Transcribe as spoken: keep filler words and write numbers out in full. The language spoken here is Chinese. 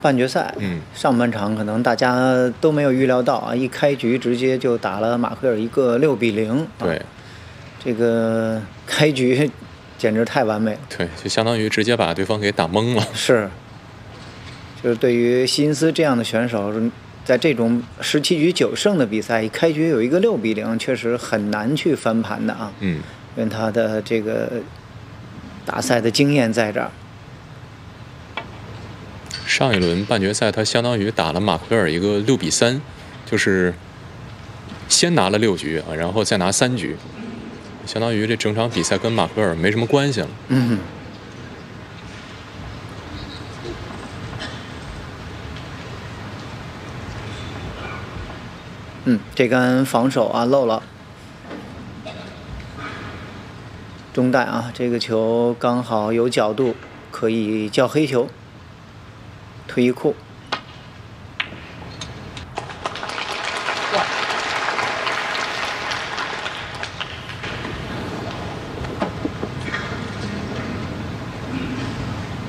半决赛， 嗯， 上半场可能大家都没有预料到啊，一开局直接就打了马奎尔一个六比零。 对， 啊，这个开局简直太完美了。 对，就相当于直接把对方给打懵了。 是，就是对于希金斯这样的选手，在这种十七局九胜的比赛，一开局有一个六比零，确实很难去翻盘的啊。 嗯， 因为他的这个打赛的经验在这儿。 上一轮半决赛，他相当于打了马奎尔一个六比三，就是先拿了六局啊，然后再拿三局，相当于这整场比赛跟马奎尔没什么关系了。 嗯。嗯，这杆防守啊漏了。中带啊，这个球刚好有角度，可以叫黑球。退一库。